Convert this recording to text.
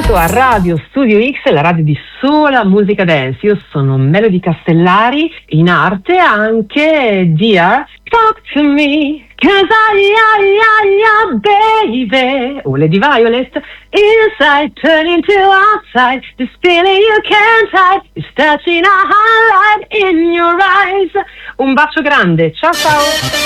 benvenuto a Radio Studio X, la radio di sola musica dance. Io sono Melody Castellari, in arte anche Dear Talk to Me, 'cause baby, o Lady Violet, inside turning to outside, this feeling you can't hide, is touching a highlight in your eyes. Un bacio grande, ciao ciao!